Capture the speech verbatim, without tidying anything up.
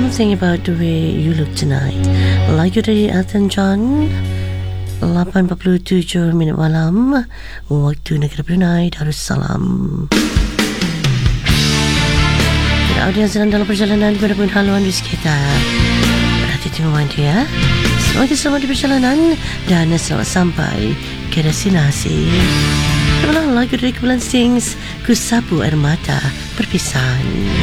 Something About the Way You Look Tonight. Lagu dari Elton John. lapan empat puluh tujuh minit malam waktu negara Brunei Darussalam. Para audiens yang dalam perjalanan dimanapun haluan di sekitar, berhati-hati memandu ya. Semoga selamat di perjalanan dan selamat sampai ke destinasi. Itulah lagu dari Kumpulan Stings, Ku Sapu Air Mata Perpisahan.